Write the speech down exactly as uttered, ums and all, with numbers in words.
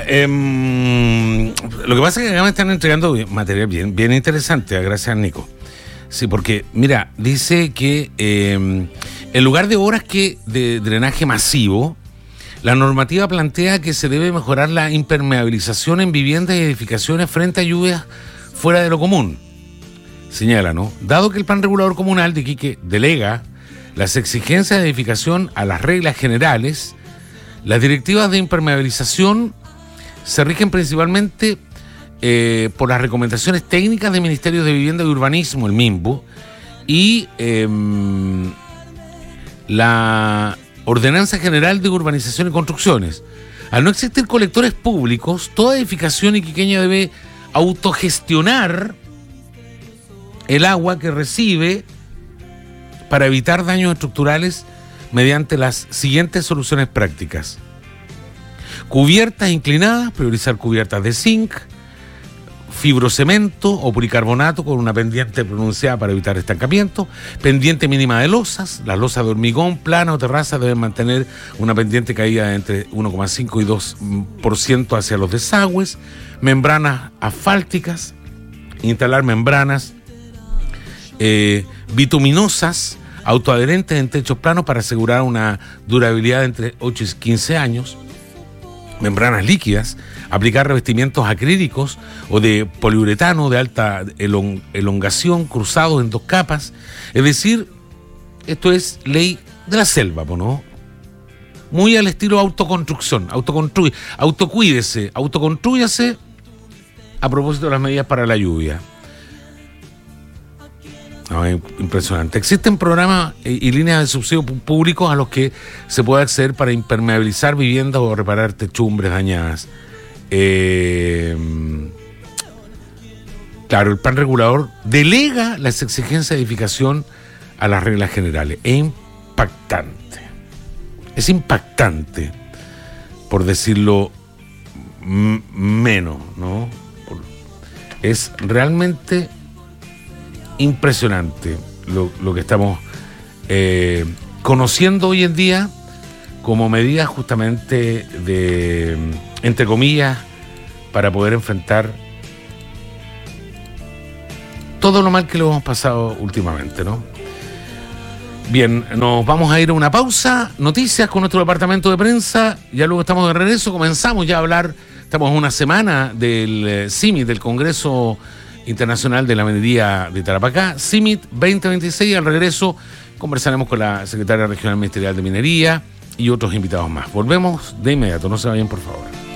eh, lo que pasa es que acá me están entregando material bien, bien interesante, gracias Nico. Sí, porque, mira, dice que eh, en lugar de obras que de drenaje masivo, la normativa plantea que se debe mejorar la impermeabilización en viviendas y edificaciones frente a lluvias fuera de lo común. Señala, ¿no? Dado que el Plan Regulador Comunal de Iquique delega las exigencias de edificación a las reglas generales, las directivas de impermeabilización se rigen principalmente eh, por las recomendaciones técnicas del Ministerio de Vivienda y Urbanismo, el MIMBU, y eh, la Ordenanza General de Urbanización y Construcciones. Al no existir colectores públicos, toda edificación iquiqueña debe autogestionar el agua que recibe para evitar daños estructurales mediante las siguientes soluciones prácticas. Cubiertas inclinadas, priorizar cubiertas de zinc, fibrocemento o policarbonato con una pendiente pronunciada para evitar estancamiento, pendiente mínima de losas, las losas de hormigón, plana o terraza deben mantener una pendiente caída de entre uno coma cinco y dos por ciento hacia los desagües, membranas asfálticas, instalar membranas eh, bituminosas, autoadherentes en techos planos para asegurar una durabilidad de entre ocho y quince años, membranas líquidas, aplicar revestimientos acrílicos o de poliuretano de alta elong- elongación cruzados en dos capas. Es decir, esto es ley de la selva, ¿no? Muy al estilo autoconstrucción, autoconstruye, autocuídese, autoconstrúyase a propósito de las medidas para la lluvia. No, es impresionante. Existen programas y líneas de subsidio públicos a los que se puede acceder para impermeabilizar viviendas o reparar techumbres dañadas. Eh, claro, el plan regulador delega las exigencias de edificación a las reglas generales. Es impactante. Es impactante, por decirlo m- menos, ¿no? Es realmente impresionante lo, lo que estamos eh, conociendo hoy en día como medidas justamente de, entre comillas, para poder enfrentar todo lo mal que lo hemos pasado últimamente, ¿no? Bien, nos vamos a ir a una pausa, noticias con nuestro departamento de prensa, ya luego estamos de regreso, comenzamos ya a hablar, estamos en una semana del eh, CIMIT, del Congreso Internacional de la Minería de Tarapacá, CIMIT veinte veintiséis. Al regreso conversaremos con la secretaria regional ministerial de Minería y otros invitados más. Volvemos de inmediato, no se vayan por favor.